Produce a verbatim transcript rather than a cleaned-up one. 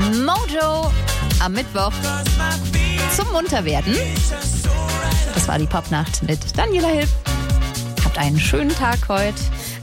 Mojo am Mittwoch zum Munterwerden. Das war die Popnacht mit Daniela Hilf. Habt einen schönen Tag heute